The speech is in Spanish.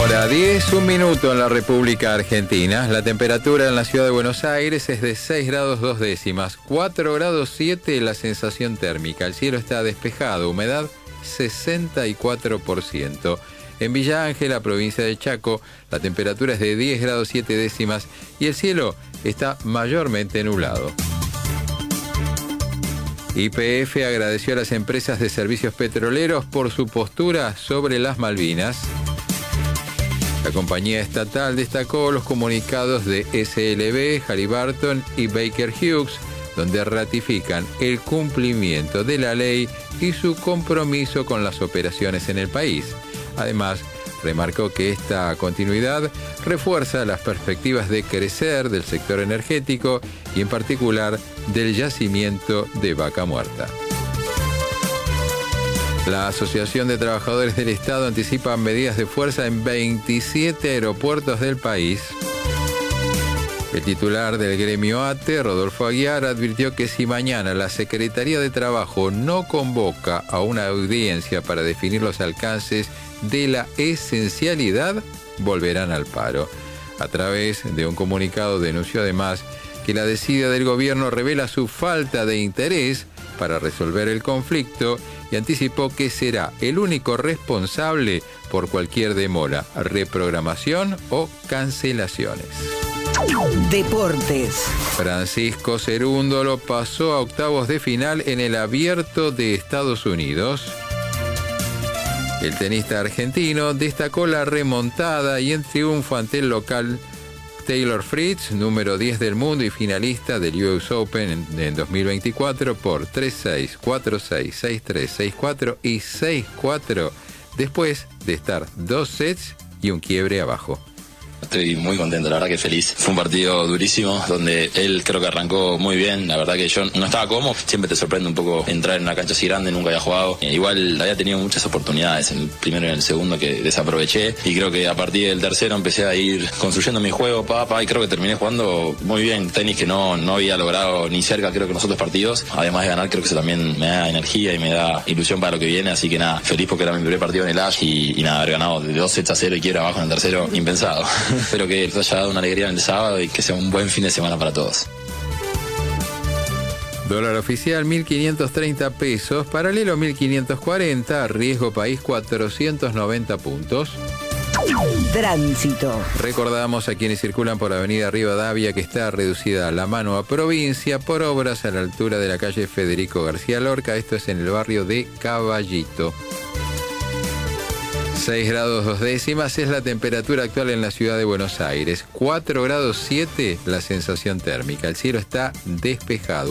Hora 10, 1 minuto en la República Argentina. La temperatura en la ciudad de Buenos Aires es de 6 grados 2 décimas, 4 grados 7 la sensación térmica. El cielo está despejado, humedad 64%. En Villa Ángela, provincia de Chaco, la temperatura es de 10 grados 7 décimas y el cielo está mayormente nublado. YPF agradeció a las empresas de servicios petroleros por su postura sobre las Malvinas. La compañía estatal destacó los comunicados de SLB, Halliburton y Baker Hughes, donde ratifican el cumplimiento de la ley y su compromiso con las operaciones en el país. Además, remarcó que esta continuidad refuerza las perspectivas de crecer del sector energético y en particular del yacimiento de Vaca Muerta. La Asociación de Trabajadores del Estado anticipa medidas de fuerza en 27 aeropuertos del país. El titular del gremio ATE, Rodolfo Aguiar, advirtió que si mañana la Secretaría de Trabajo no convoca a una audiencia para definir los alcances de la esencialidad, volverán al paro. A través de un comunicado denunció además que la desidia del gobierno revela su falta de interés para resolver el conflicto y anticipó que será el único responsable por cualquier demora, reprogramación o cancelaciones. Deportes. Francisco Cerúndolo pasó a octavos de final en el Abierto de Estados Unidos. El tenista argentino destacó la remontada y en triunfo ante el local Taylor Fritz, número 10 del mundo y finalista del US Open en 2024 por 3-6, 4-6, 6-3, 6-4 y 6-4, después de estar 2 sets y un quiebre abajo. Estoy muy contento, la verdad que feliz. Fue un partido durísimo, donde él creo que arrancó muy bien. La verdad que yo no estaba cómodo. Siempre te sorprende un poco entrar en una cancha así grande, nunca había jugado. Igual había tenido muchas oportunidades en el primero y en el segundo que desaproveché. Y creo que a partir del tercero empecé a ir construyendo mi juego, y creo que terminé jugando muy bien. Tenis que no había logrado ni cerca, creo que en los otros partidos. Además de ganar, creo que eso también me da energía y me da ilusión para lo que viene. Así que nada, feliz porque era mi primer partido en el Ash y nada, haber ganado de 2-0 y quiebra abajo en el tercero, impensado. Espero que les haya dado una alegría en el sábado y que sea un buen fin de semana para todos. Dólar oficial 1.530 pesos, paralelo 1.540, riesgo país 490 puntos. Tránsito. Recordamos a quienes circulan por Avenida Rivadavia que está reducida la mano a provincia por obras a la altura de la calle Federico García Lorca. Esto es en el barrio de Caballito. 6 grados 2 décimas es la temperatura actual en la ciudad de Buenos Aires. 4 grados 7 la sensación térmica. El cielo está despejado.